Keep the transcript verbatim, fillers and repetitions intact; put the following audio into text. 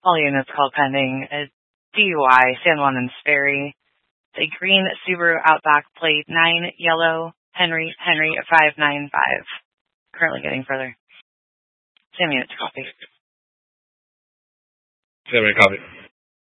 All units called pending. A D U I, San Juan and Sperry. A green Subaru Outback plate nine, yellow, Henry, Henry five nine five. Currently getting further. Same unit to copy. Same unit to copy.